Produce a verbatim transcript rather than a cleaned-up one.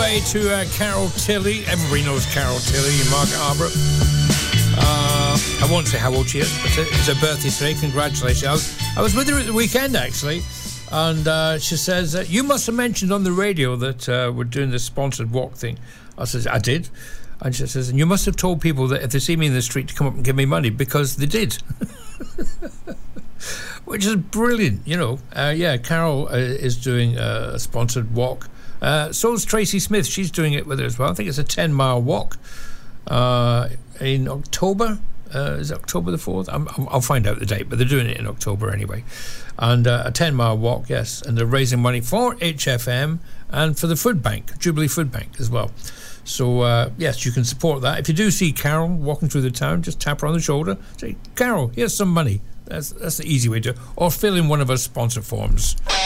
away to uh, Carol Tilley. Everybody knows Carol Tilley in Market Harbour. Uh, I won't say how old she is, but it's her birthday today. Congratulations. I was, I was with her at the weekend, actually, and uh, she says, uh, you must have mentioned on the radio that uh, we're doing this sponsored walk thing. I says, I did. And she says, and you must have told people that if they see me in the street to come up and give me money, because they did. Which is brilliant, you know. Uh, yeah, Carol uh, is doing uh, a sponsored walk. Uh, so is Tracy Smith. She's doing it with her as well. I think it's a ten-mile walk uh, in October. Uh, is it October the fourth? I'm, I'll find out the date, but they're doing it in October anyway. And uh, a ten-mile walk, yes. And they're raising money for H F M and for the food bank, Jubilee Food Bank as well. So, uh, yes, you can support that. If you do see Carol walking through the town, just tap her on the shoulder. Say, Carol, here's some money. That's, that's the easy way to... Or fill in one of our sponsor forms.